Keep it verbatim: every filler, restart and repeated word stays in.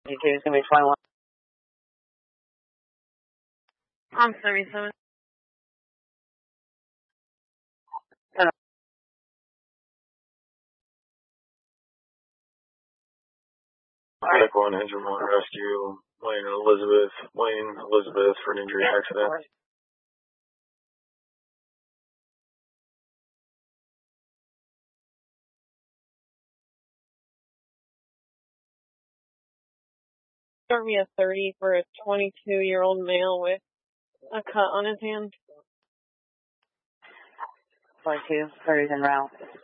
fifty-two is going to be twenty-one. I'm seventy-seven. Medical one, engine one, rescue, Wayne Elizabeth, Wayne Elizabeth for an injury accident. Start me a thirty for a twenty-two-year-old male with a cut on his hand. twenty-two, thirty's en route.